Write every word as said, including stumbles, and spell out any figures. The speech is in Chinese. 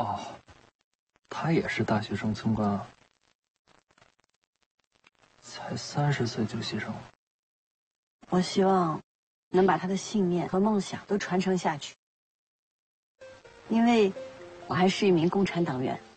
哦，他也是大学生村官啊，才三十岁就牺牲了。 我希望能把他的信念和梦想都传承下去，因为我还是一名共产党员。